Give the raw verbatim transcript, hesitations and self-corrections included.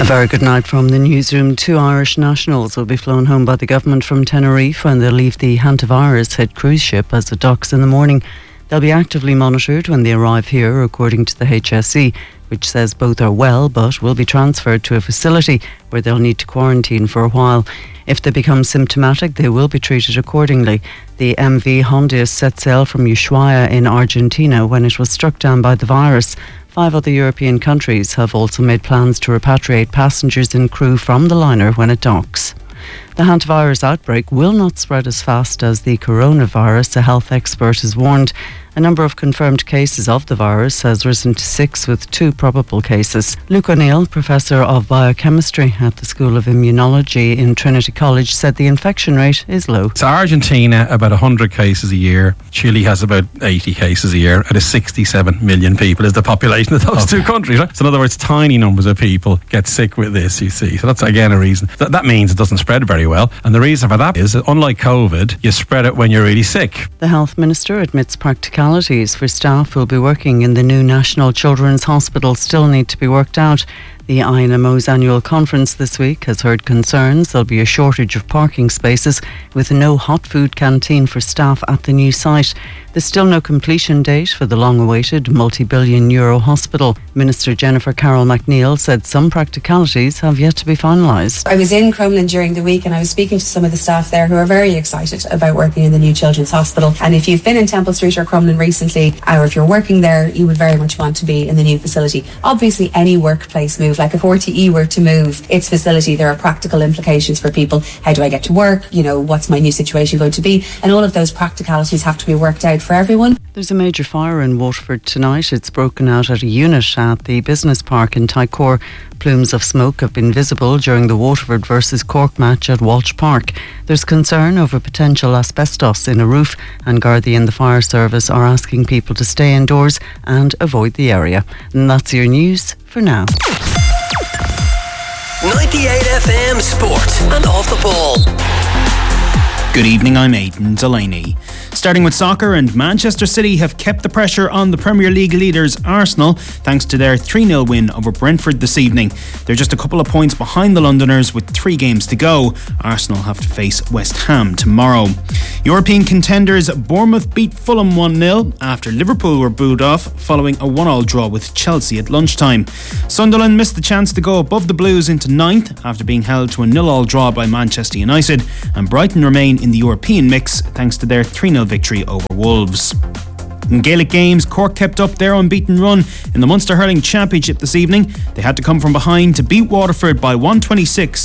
A very good night from the newsroom. Two Irish nationals will be flown home by the government from Tenerife when they leave the Hantavirus hit cruise ship as it docks in the morning. They'll be actively monitored when they arrive here, according to the H S E, which says both are well but will be transferred to a facility where they'll need to quarantine for a while. If they become symptomatic, they will be treated accordingly. The M V Hondius set sail from Ushuaia in Argentina when it was struck down by the virus. Five other European countries have also made plans to repatriate passengers and crew from the liner when it docks. The hantavirus outbreak will not spread as fast as the coronavirus, a health expert has warned. A number of confirmed cases of the virus has risen to six, with two probable cases. Luke O'Neill, Professor of Biochemistry at the School of Immunology in Trinity College, said the infection rate is low. So Argentina, about one hundred cases a year. Chile has about eighty cases a year. Out of sixty-seven million people is the population of those okay. two countries. Right? So in other words, tiny numbers of people get sick with this, you see. So that's again a reason. That, that means it doesn't spread very well. And the reason for that is that unlike COVID, you spread it when you're really sick. The Health Minister admits practicalities for staff who will be working in the new National Children's Hospital still need to be worked out. The I N M O's annual conference this week has heard concerns there'll be a shortage of parking spaces with no hot food canteen for staff at the new site. There's still no completion date for the long-awaited multi-billion euro hospital. Minister Jennifer Carroll McNeil said some practicalities have yet to be finalised. I was in Crumlin during the week and I was speaking to some of the staff there who are very excited about working in the new Children's Hospital. And if you've been in Temple Street or Crumlin recently, or if you're working there, you would very much want to be in the new facility. Obviously, any workplace move, like if R T E were to move its facility, there are practical implications for people. How do I get to work? You know, what's my new situation going to be? And all of those practicalities have to be worked out for everyone. There's a major fire in Waterford tonight. It's broken out at a unit at the business park in Tycor. Plumes of smoke have been visible during the Waterford versus Cork match at Walsh Park. There's concern over potential asbestos in a roof, and Gardaí and the fire service are asking people to stay indoors and avoid the area. And that's your news for now. ninety-eight F M Sport and Off the Ball. Good evening, I'm Aidan Delaney. Starting with soccer, and Manchester City have kept the pressure on the Premier League leaders Arsenal thanks to their three nil win over Brentford this evening. They're just a couple of points behind the Londoners with three games to go. Arsenal have to face West Ham tomorrow. European contenders Bournemouth beat Fulham one nil after Liverpool were booed off following a one all draw with Chelsea at lunchtime. Sunderland missed the chance to go above the Blues into ninth after being held to a nil all draw by Manchester United, and Brighton remain in the European mix thanks to their three nil victory over Wolves. In Gaelic games, Cork kept up their unbeaten run in the Munster Hurling Championship this evening. They had to come from behind to beat Waterford by one twenty-six